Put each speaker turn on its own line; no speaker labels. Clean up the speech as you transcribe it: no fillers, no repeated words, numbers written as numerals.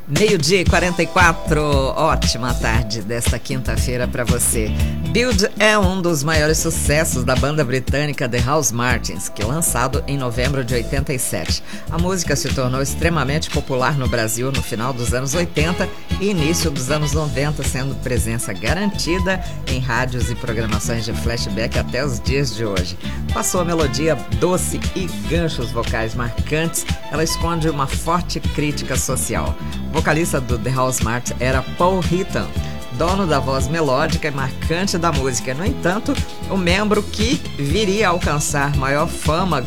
Meio-dia e 44, ótima tarde desta quinta-feira para você. Build é um dos maiores sucessos da banda britânica The Housemartins, que lançado em novembro de 87. A música se tornou extremamente popular no Brasil no final dos anos 80 e início dos anos 90, sendo presença garantida em rádios e programações de flashback até os dias de hoje. Com a sua melodia doce e ganchos vocais marcantes, ela esconde uma forte crítica social. O vocalista do The Housemartins era Paul Heaton, dono da voz melódica e marcante da música. No entanto, o membro que viria a alcançar maior fama